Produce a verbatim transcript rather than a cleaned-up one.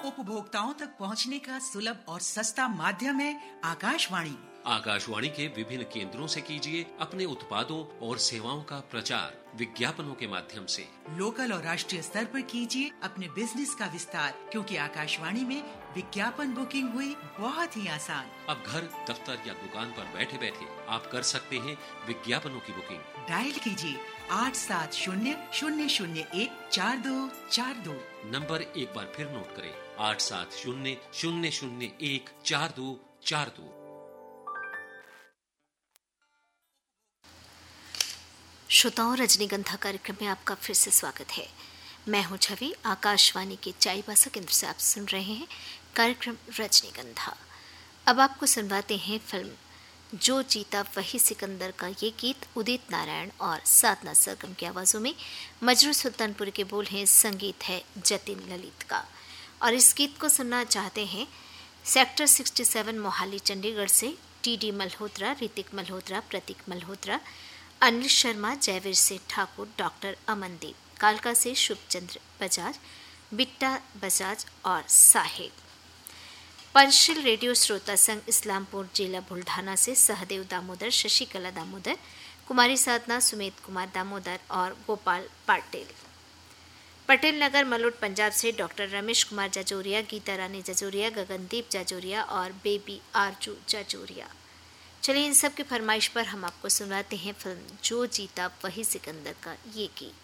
उपभोक्ताओं तक पहुंचने का सुलभ और सस्ता माध्यम है आकाशवाणी। आकाशवाणी के विभिन्न केंद्रों से कीजिए अपने उत्पादों और सेवाओं का प्रचार विज्ञापनों के माध्यम से। लोकल और राष्ट्रीय स्तर पर कीजिए अपने बिजनेस का विस्तार, क्योंकि आकाशवाणी में विज्ञापन बुकिंग हुई बहुत ही आसान। अब घर, दफ्तर या दुकान पर बैठे बैठे आप कर सकते हैं विज्ञापनों की बुकिंग। डायल कीजिए आठ सात शून्य शून्य शून्य एक चार दो चार दो। नंबर एक बार फिर नोट करें, आठ सात शून्य शून्य शून्य एक चार दो चार दो। श्रोताओं, रजनीगंधा कार्यक्रम में आपका फिर से स्वागत है। मैं हूं छवि। आकाशवाणी के चाईबासा केंद्र से आप सुन रहे हैं कार्यक्रम रजनीगंधा। अब आपको सुनवाते हैं फिल्म जो जीता वही सिकंदर का ये गीत उदित नारायण और साधना सरगम की आवाज़ों में। मजरू सुल्तानपुरी के बोल हैं, संगीत है जतिन ललित का। और इस गीत को सुनना चाहते हैं सेक्टर सड़सठ मोहाली चंडीगढ़ से टी डी मल्होत्रा, ऋतिक मल्होत्रा, प्रतीक मल्होत्रा, अनिल शर्मा, जयवीर सिंह ठाकुर, डॉक्टर अमनदीप, कालका से शुभचंद्र बजाज, बिट्टा बजाज और साहिब। पंचशील रेडियो श्रोता संघ इस्लामपुर जिला बुल्ढाना से सहदेव दामोदर, शशिकला दामोदर, कुमारी साधना, सुमेध कुमार दामोदर और गोपाल पाटिल। पटेल नगर मलोट पंजाब से डॉक्टर रमेश कुमार जाजोरिया, गीता रानी जाजोरिया, गगनदीप जाजोरिया और बेबी आरजू जाजोरिया। चलिए इन सब की फरमाइश पर हम आपको सुनाते हैं फिल्म जो जीता वही सिकंदर का ये गीत।